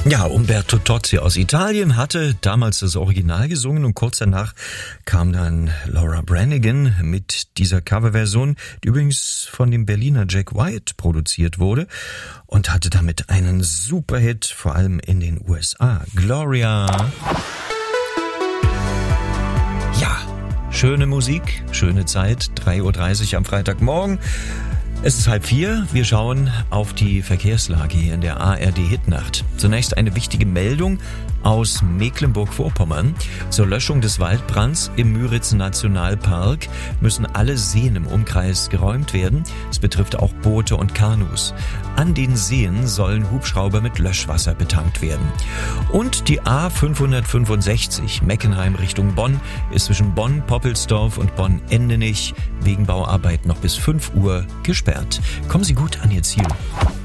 Ja, Umberto Tozzi aus Italien hatte damals das Original gesungen und kurz danach kam dann Laura Branigan mit dieser Coverversion, die übrigens von dem Berliner Jack White produziert wurde und hatte damit einen Superhit, vor allem in den USA. Gloria. Ja, schöne Musik, schöne Zeit, 3:30 Uhr am Freitagmorgen. Es ist 3:30. Wir schauen auf die Verkehrslage hier in der ARD-Hitnacht. Zunächst eine wichtige Meldung aus Mecklenburg-Vorpommern. Zur Löschung des Waldbrands im Müritz-Nationalpark müssen alle Seen im Umkreis geräumt werden. Es betrifft auch Boote und Kanus. An den Seen sollen Hubschrauber mit Löschwasser betankt werden. Und die A565 Meckenheim Richtung Bonn ist zwischen Bonn-Poppelsdorf und Bonn-Endenich wegen Bauarbeit noch bis 5 Uhr gesperrt. Kommen Sie gut an Ihr Ziel.